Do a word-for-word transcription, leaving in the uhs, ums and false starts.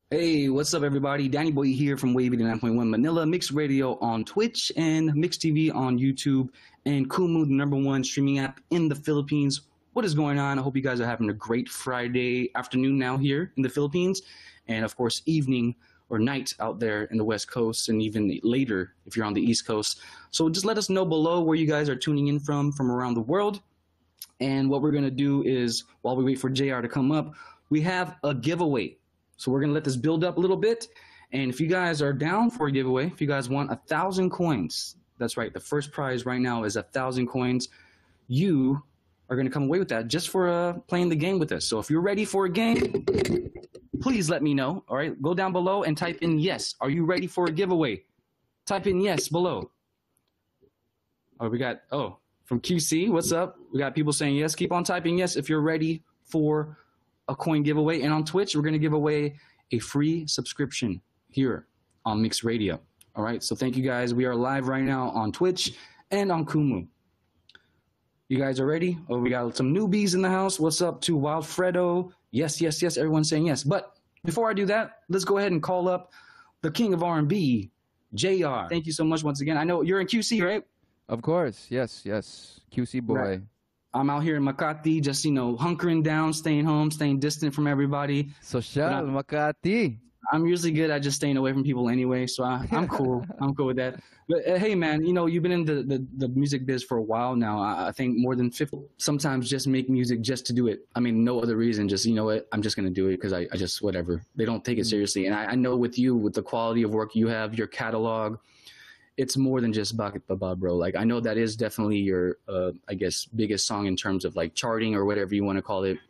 Hey, what's up, everybody? Danny Boy here from Wave eighty-nine point one Manila, Mixed Radio on Twitch and Mixed T V on YouTube, and Kumu, the number one streaming app in the Philippines. What is going on? I hope you guys are having a great Friday afternoon now here in the Philippines, and of course, evening or night out there in the West Coast, and even later if you're on the East Coast. So just let us know below where you guys are tuning in from, from around the world. And what we're going to do is, while we wait for J R to come up, we have a giveaway. So we're going to let this build up a little bit. And if you guys are down for a giveaway, if you guys want a thousand coins, that's right, the first prize right now is a thousand coins. You are going to come away with that just for uh, playing the game with us. So if you're ready for a game, please let me know. All right, go down below and type in yes. Are you ready for a giveaway? Type in yes below. Oh, we got, oh, from Q C, what's up? We got people saying yes. Keep on typing yes if you're ready for a coin giveaway. And on Twitch, we're going to give away a free subscription here on Mixed Radio. All right, so thank you guys. We are live right now on Twitch and on Kumu. You guys are ready? Oh, we got some newbies in the house. What's up to Wildfredo? Yes, yes, yes. Everyone's saying yes. But before I do that, let's go ahead and call up the king of R and B, J R. Thank you so much once again. I know you're in Q C, right? Of course, yes, yes. Q C boy. Right. I'm out here in Makati, just, you know, hunkering down, staying home, staying distant from everybody. Social, I'm, Makati. I'm usually good at just staying away from people anyway, so I, I'm cool. I'm cool with that. But uh, hey, man, you know, you've been in the, the, the music biz for a while now. I, I think more than fifty. Sometimes just make music just to do it. I mean, no other reason. Just, you know what, I'm just going to do it because I, I just, whatever. They don't take it seriously. And I, I know with you, with the quality of work you have, your catalog, it's more than just Bakit Baba, bro. Like, I know that is definitely your, uh, I guess, biggest song in terms of like charting or whatever you want to call it.